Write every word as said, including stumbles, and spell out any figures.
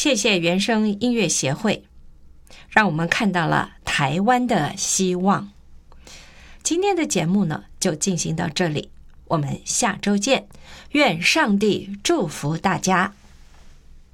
谢谢原声音乐协会，让我们看到了台湾的希望。今天的节目呢，就进行到这里，我们下周见，愿上帝祝福大家。